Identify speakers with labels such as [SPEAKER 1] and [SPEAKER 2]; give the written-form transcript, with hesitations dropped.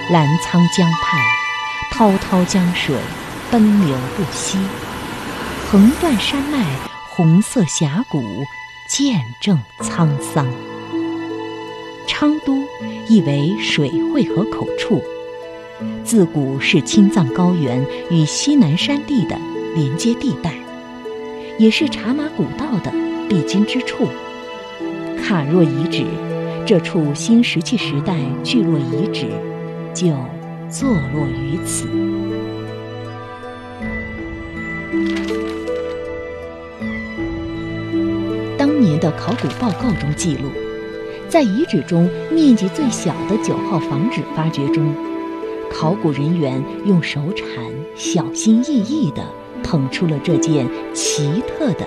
[SPEAKER 1] 澜沧江畔，滔滔江水奔流不息，横断山脉，红色峡谷见证沧桑。昌都意为水汇合口处，自古是青藏高原与西南山地的连接地带，也是茶马古道的必经之处。卡若遗址这处新石器时代聚落遗址就坐落于此。当年的考古报告中记录，在遗址中面积最小的9号房址发掘中，考古人员用手铲小心翼翼地捧出了这件奇特的